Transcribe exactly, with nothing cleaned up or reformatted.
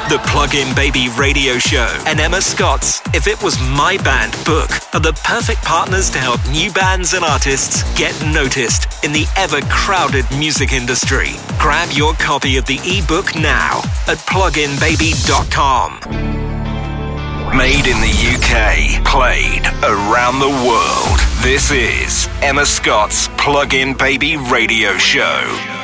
The Plug-in Baby Radio Show and Emma Scott's If It Was My Band book are the perfect partners to help new bands and artists get noticed in the ever-crowded music industry. Grab your copy of the ebook now at plug in baby dot com. Made in the U K, played around the world. This is Emma Scott's Plug-in Baby Radio Show.